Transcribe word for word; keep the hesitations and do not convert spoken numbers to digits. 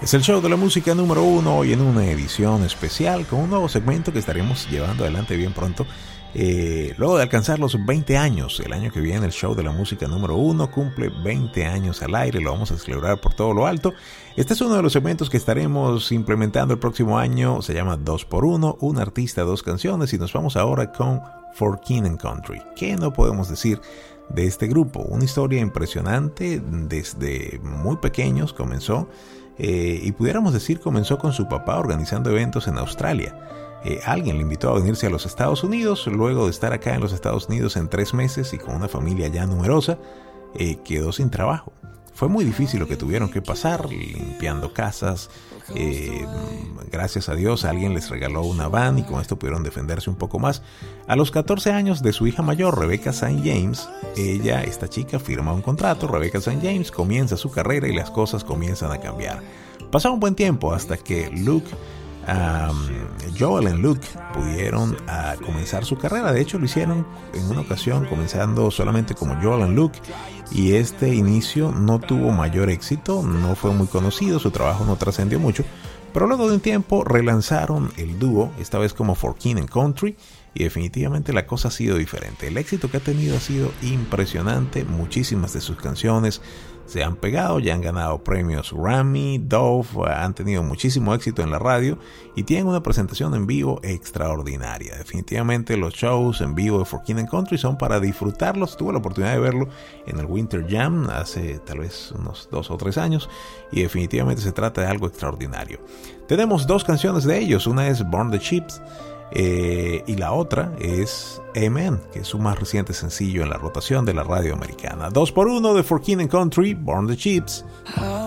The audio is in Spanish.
Es el show de la música número uno, hoy en una edición especial con un nuevo segmento que estaremos llevando adelante bien pronto. Eh, luego de alcanzar los veinte años, el año que viene el show de la música número uno cumple veinte años al aire, lo vamos a celebrar por todo lo alto. Este es uno de los segmentos que estaremos implementando el próximo año, se llama dos por uno, un artista, dos canciones, y nos vamos ahora con For King and Country. ¿Qué no podemos decir de este grupo? Una historia impresionante, desde muy pequeños comenzó. Eh, y pudiéramos decir comenzó con su papá organizando eventos en Australia. Eh, alguien le invitó a venirse a los Estados Unidos, luego de estar acá en los Estados Unidos en tres meses y con una familia ya numerosa, eh, quedó sin trabajo. Fue muy difícil lo que tuvieron que pasar, limpiando casas. Eh, gracias a Dios alguien les regaló una van y con esto pudieron defenderse un poco más. A los catorce años de su hija mayor, Rebecca Saint James, ella, esta chica, firma un contrato. Rebecca Saint James comienza su carrera y las cosas comienzan a cambiar. Pasó un buen tiempo hasta que Luke, um, Joel y Luke pudieron uh, comenzar su carrera. De hecho lo hicieron en una ocasión comenzando solamente como Joel y Luke, y este inicio no tuvo mayor éxito, no fue muy conocido, su trabajo no trascendió mucho, pero luego de un tiempo relanzaron el dúo, esta vez como For King and Country, y definitivamente la cosa ha sido diferente. El éxito que ha tenido ha sido impresionante, muchísimas de sus canciones se han pegado, ya han ganado premios Grammy, Dove, han tenido muchísimo éxito en la radio y tienen una presentación en vivo extraordinaria. Definitivamente los shows en vivo de For King and Country son para disfrutarlos. Tuve la oportunidad de verlo en el Winter Jam hace tal vez unos dos o tres años y definitivamente se trata de algo extraordinario. Tenemos dos canciones de ellos, una es Burn the Ships, Eh, y la otra es Amen, que es su más reciente sencillo en la rotación de la radio americana. Dos por uno de For King and Country, Burn the Ships.